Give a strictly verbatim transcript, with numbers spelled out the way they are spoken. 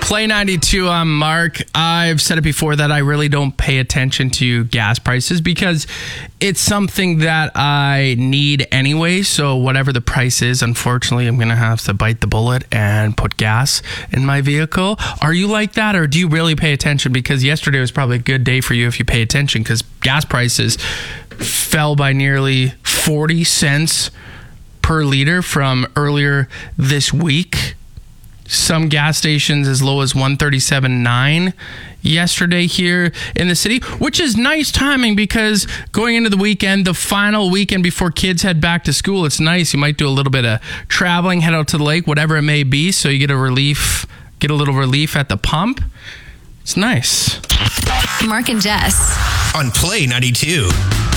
Play ninety-two, I'm Mark. I've said it before that I really don't pay attention to gas prices because it's something that I need anyway. So whatever the price is, unfortunately, I'm going to have to bite the bullet and put gas in my vehicle. Are you like that, or do you really pay attention? Because yesterday was probably a good day for you if you pay attention, because gas prices fell by nearly forty cents per liter from earlier this week. Some gas stations as low as one thirty-seven point nine yesterday here in the city, which is nice timing because going into the weekend, the final weekend before kids head back to school, it's nice. You might do a little bit of traveling, head out to the lake, whatever it may be, so you get a relief, get a little relief at the pump. It's nice. Mark and Jess on Play ninety-two.